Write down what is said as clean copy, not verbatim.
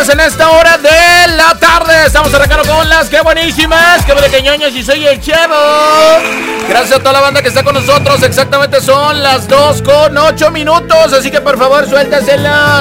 pues en esta hora de la tarde estamos arrancando con las que buenísimas, que pequeñoños, y soy el Chevo. Gracias a toda la banda que está con nosotros. Exactamente son las 2:08, así que por favor suéltasela.